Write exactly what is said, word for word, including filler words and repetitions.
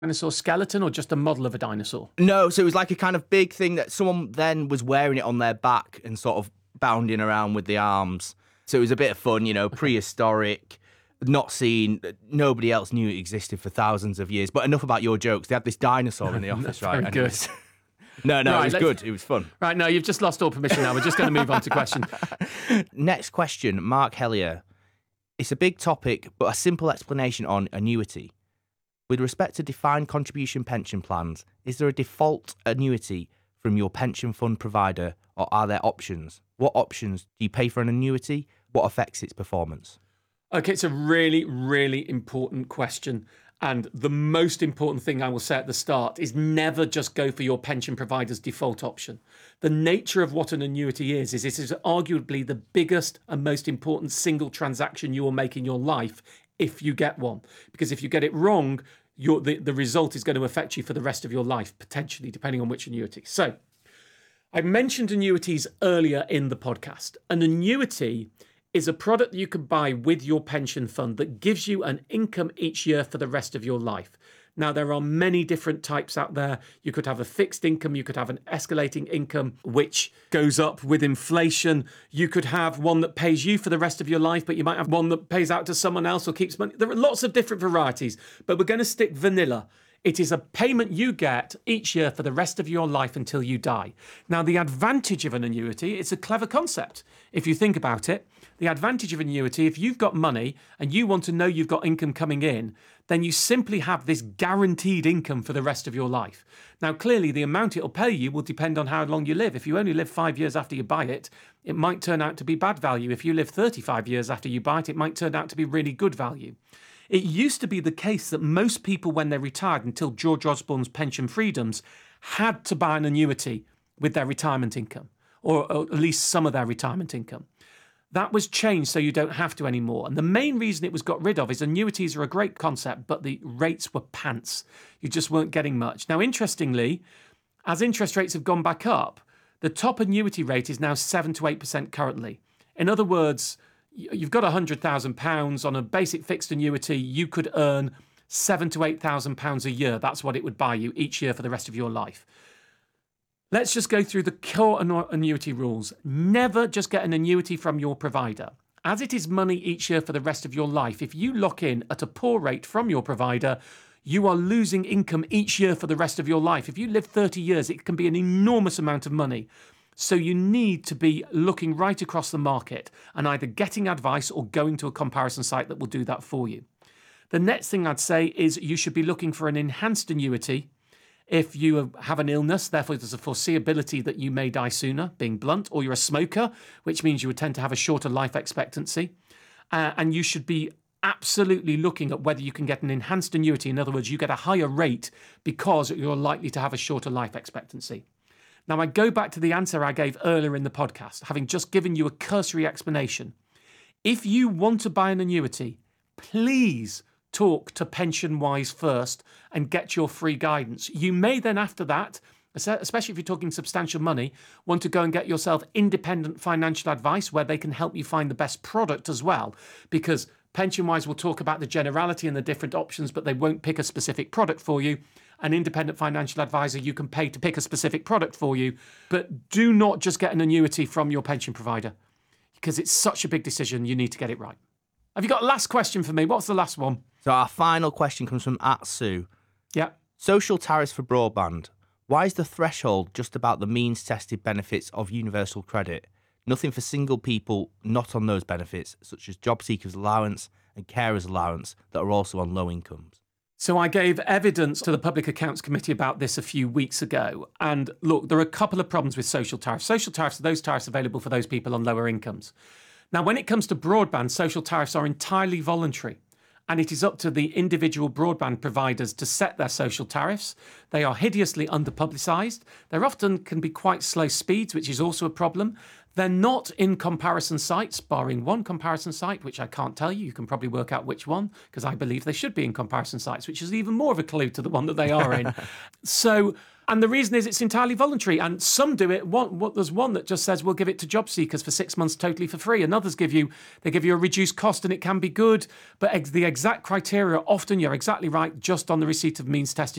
dinosaur skeleton or just a model of a dinosaur? No, so it was like a kind of big thing that someone then was wearing it on their back and sort of bounding around with the arms. So it was a bit of fun, you know, okay. Prehistoric, not seen, nobody else knew it existed for thousands of years. But enough about your jokes. They had this dinosaur in the office, right? Very good. No, no, right, it was good. It was fun. Right, no, you've just lost all permission now. We're just going to move on to questions. Next question, Mark Hellier. It's a big topic, but a simple explanation on annuity. With respect to defined contribution pension plans, is there a default annuity from your pension fund provider, or are there options? What options? Do you pay for an annuity? What affects its performance? Okay, it's a really, really important question. And the most important thing I will say at the start is never just go for your pension provider's default option. The nature of what an annuity is, is it is arguably the biggest and most important single transaction you will make in your life if you get one. Because if you get it wrong, your, the, the result is going to affect you for the rest of your life, potentially, depending on which annuity. So I mentioned annuities earlier in the podcast. An annuity is a product that you can buy with your pension fund that gives you an income each year for the rest of your life. Now, there are many different types out there. You could have a fixed income. You could have an escalating income, which goes up with inflation. You could have one that pays you for the rest of your life, but you might have one that pays out to someone else or keeps money. There are lots of different varieties, but we're going to stick vanilla. It is a payment you get each year for the rest of your life until you die. Now, the advantage of an annuity, it's a clever concept. If you think about it, the advantage of an annuity, if you've got money and you want to know you've got income coming in, then you simply have this guaranteed income for the rest of your life. Now, clearly, the amount it'll pay you will depend on how long you live. If you only live five years after you buy it, it might turn out to be bad value. If you live thirty-five years after you buy it, it might turn out to be really good value. It used to be the case that most people, when they retired until George Osborne's Pension Freedoms, had to buy an annuity with their retirement income, or, or at least some of their retirement income. That was changed so you don't have to anymore. And the main reason it was got rid of is annuities are a great concept, but the rates were pants. You just weren't getting much. Now, interestingly, as interest rates have gone back up, the top annuity rate is now seven to eight percent currently. In other words, you've got one hundred thousand pounds on a basic fixed annuity, you could earn seven to eight thousand pounds a year. That's what it would buy you each year for the rest of your life. Let's just go through the core annuity rules. Never just get an annuity from your provider. As it is money each year for the rest of your life, if you lock in at a poor rate from your provider, you are losing income each year for the rest of your life. If you live thirty years, it can be an enormous amount of money. So you need to be looking right across the market and either getting advice or going to a comparison site that will do that for you. The next thing I'd say is you should be looking for an enhanced annuity. If you have an illness, therefore there's a foreseeability that you may die sooner, being blunt, or you're a smoker, which means you would tend to have a shorter life expectancy. Uh, and you should be absolutely looking at whether you can get an enhanced annuity. In other words, you get a higher rate because you're likely to have a shorter life expectancy. Now, I go back to the answer I gave earlier in the podcast, having just given you a cursory explanation. If you want to buy an annuity, please talk to PensionWise first and get your free guidance. You may then, after that, especially if you're talking substantial money, want to go and get yourself independent financial advice where they can help you find the best product as well. Because PensionWise will talk about the generality and the different options, but they won't pick a specific product for you. An independent financial advisor you can pay to pick a specific product for you. But do not just get an annuity from your pension provider, because it's such a big decision. You need to get it right. Have you got a last question for me? What's the last one? So our final question comes from Atsu. Yeah. Social tariffs for broadband. Why is the threshold just about the means-tested benefits of universal credit? Nothing for single people not on those benefits, such as job seekers allowance and carers allowance that are also on low incomes. So I gave evidence to the Public Accounts Committee about this a few weeks ago. And look, there are a couple of problems with social tariffs. Social tariffs are those tariffs available for those people on lower incomes. Now, when it comes to broadband, social tariffs are entirely voluntary. And it is up to the individual broadband providers to set their social tariffs. They are hideously under-publicised. There often can be quite slow speeds, which is also a problem. They're not in comparison sites, barring one comparison site, which I can't tell you. You can probably work out which one, because I believe they should be in comparison sites, which is even more of a clue to the one that they are in. So, and the reason is it's entirely voluntary. And some do it. One, what, there's one that just says we'll give it to job seekers for six months totally for free. And others give you, they give you a reduced cost and it can be good. But ex- the exact criteria, often you're exactly right, just on the receipt of means tested